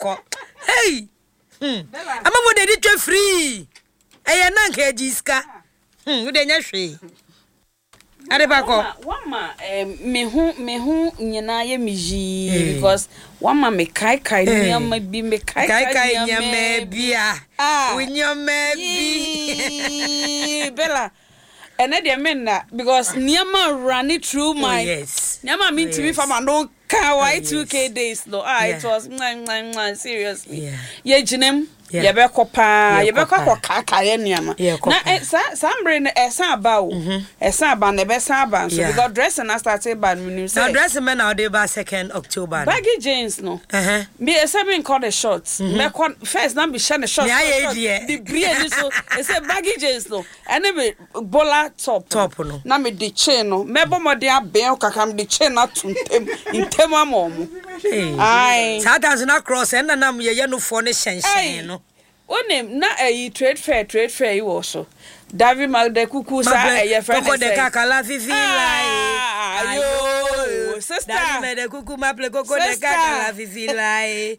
ko. Hey. Ama mo de twa free. Eye na nka jiska. Wo de nya hwe. Adebako. Wama me hu nyina ye miji because wama me kai nyama bi me kai nyama bia. Unyama bi. Bella. And then the because nyama run it through my nyama mean to me from my no car 2K days no. It was seriously. Yeah, jinem. You be kopa, you be kaka ye nyama. Na sambre esa ba o. Esa ba na be sa ba so because dressing I started by me say. Now dressing men now dey by 2nd October. Baggy jeans no. Me esa me call the shorts. Me first na be share the shorts. The brain so e say baggy jeans no. And me bola top no. Na me the chain no. Me bo mo dey aben kaka me the chain na tuntem intem amom. Ai. Sometimes na cross and na me ye no for ne shen no. Onem na trade fair you also. David Magde kuku sa friend. Koko de kakala fifi lai. Ayo sister. David Magde kuku maple koko de kakala fifi lai.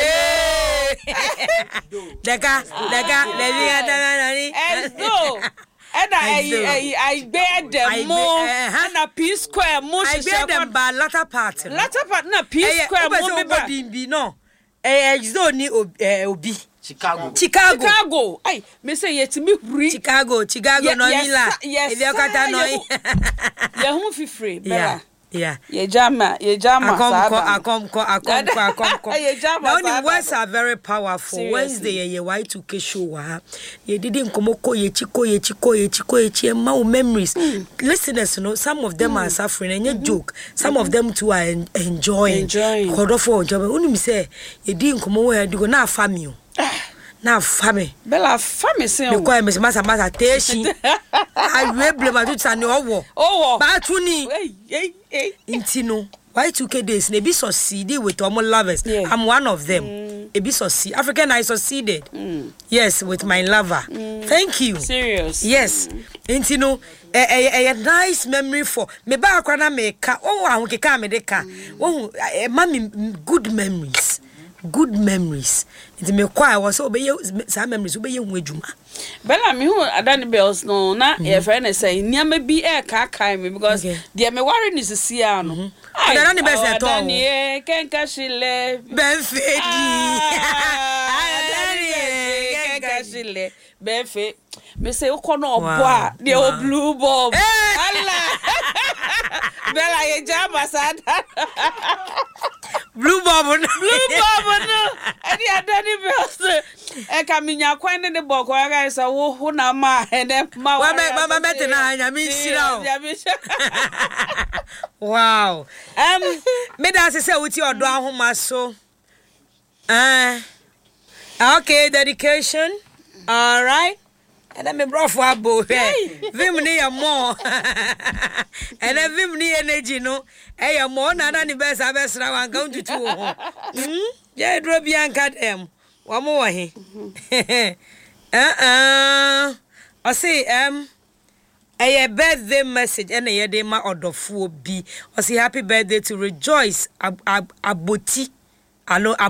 Deka levi adanani. Ezo. And I bear them more and a P square more. I bear them by latter part na P square more be no. Exo ni obi. Chicago. Ay, me say yet me free. Chicago no ila. Yes. If you kata no. Ya hu fi free. Yeah. Ye jama. Akom. Now the words are very powerful. Seriously. Wednesday ye Y2K show wa. Ye didn't komoko ye chiko ma memories. Listeners, you know, some of them are suffering and you joke. Some of them too are enjoying. Kodofo enjoy. Unu say ye didn't komo we do na family. Na family. Bella family say o. Because me masa teshi. I reble ma tuta ni owo. Ba tuni. Hey. Intino. Y2K days ne be succeeded with all lovers. Yeah. I'm one of them. It be succeed. African I succeeded. Yes, with my lover. Thank you. Serious. Yes. Intino a nice memory for me ba akwa na me ka. Oh, ahun ke ka me de ka. Oh, mami good memories. Good memories. It me kwa was so be some memories be hu adwuma. Bella me hu adani bells no na e friend say niam bi e ka kai me because dia me worry ni sisia no. Adani bells e to. Adani kenka shile ben fedi. Adani kenka shile ben fe. Me say ukono obo a de o blue bulb. Allah. Bella ye jama sada. Blue bulb no. Edi adani bells. E ka minya kwan ne boko ga isa wo na ma ene ma wa mama bete na anya mi sira o. Wow. Me da say wuti odo ahoma so. Okay, dedication. All right. And then me brought for a boy. Vim ni ya more. And then vim ni energy no. Hey, ya more na ni best ra wan count to 2. Yeah, drop yanka them. One more he. I say a birthday message and a day ma odofo bi. I say happy birthday to Rejoice Aboti.